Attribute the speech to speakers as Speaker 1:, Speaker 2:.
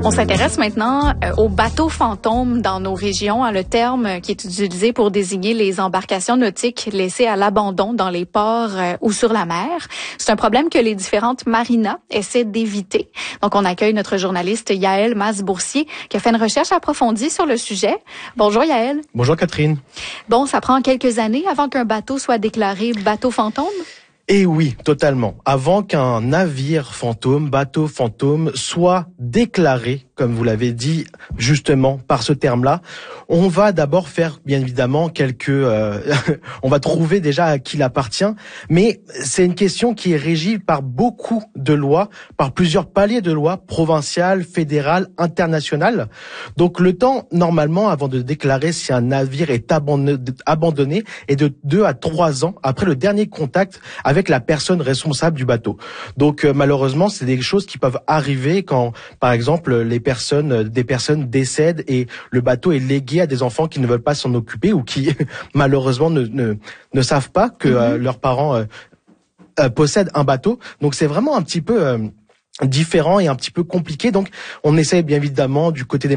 Speaker 1: On s'intéresse maintenant aux bateaux fantômes dans nos régions, le terme qui est utilisé pour désigner les embarcations nautiques laissées à l'abandon dans les ports ou sur la mer. C'est un problème que les différentes marinas essaient d'éviter. Donc, on accueille notre journaliste Yaël Mas-Boursier qui a fait une recherche approfondie sur le sujet. Bonjour Yaël.
Speaker 2: Bonjour Catherine.
Speaker 1: Bon, ça prend quelques années avant qu'un bateau soit déclaré bateau fantôme?
Speaker 2: Eh oui, totalement. Avant qu'un navire fantôme, bateau fantôme, soit déclaré, comme vous l'avez dit justement par ce terme-là, on va d'abord faire bien évidemment on va trouver déjà à qui il appartient, mais c'est une question qui est régie par beaucoup de lois, par plusieurs paliers de lois, provinciales, fédérales, internationales. Donc le temps, normalement, avant de déclarer si un navire est abandonné est de 2 à 3 ans après le dernier contact avec la personne responsable du bateau. Donc malheureusement, c'est des choses qui peuvent arriver quand, par exemple, des personnes décèdent et le bateau est légué à des enfants qui ne veulent pas s'en occuper ou qui malheureusement ne savent pas que leurs parents possèdent un bateau. Donc c'est vraiment un petit peu différent et un petit peu compliqué. Donc on essaie bien évidemment du côté des